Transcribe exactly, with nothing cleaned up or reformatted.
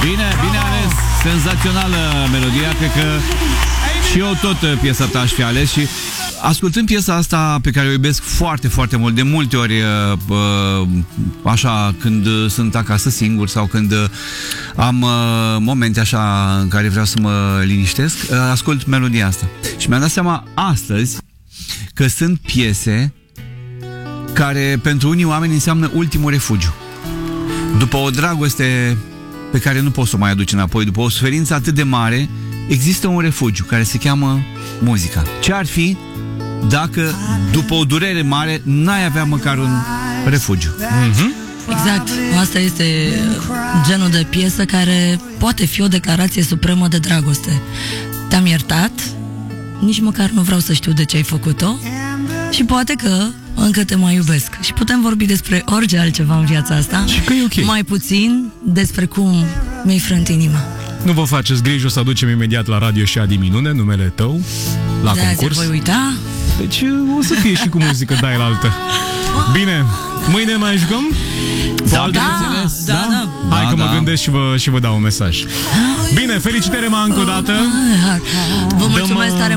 Bine, bine ales. Senzațională melodia. Cred că și eu tot piesa ta aș fi ales. Și ascultând piesa asta pe care o iubesc foarte, foarte mult, de multe ori așa, când sunt acasă singur sau când am momente așa în care vreau să mă liniștesc, ascult melodia asta. Și mi-am dat seama astăzi că sunt piese care pentru unii oameni înseamnă ultimul refugiu. După o dragoste pe care nu poți să o mai aduci înapoi, după o suferință atât de mare, există un refugiu care se cheamă muzica. Ce ar fi dacă după o durere mare n-ai avea măcar un refugiu? Mm-hmm. Exact. Asta este genul de piesă care poate fi o declarație supremă de dragoste. Te-am iertat, nici măcar nu vreau să știu de ce ai făcut-o și poate că încă te mai iubesc. Și putem vorbi despre orice altceva în viața asta. Și că e ok. Mai puțin despre cum mi-ai frânt inima. Nu vă faceți griji, o să aducem imediat la radio și Adi Minune, numele tău, la de concurs. Voi uita. Deci o să fie și cu muzică de aia la altă. Bine, mâine mai jucăm? Da, da, da, da. Hai da, că da. mă gândesc și vă, și vă dau un mesaj. Bine, felicitări mai încă o dată. Vă mulțumesc tare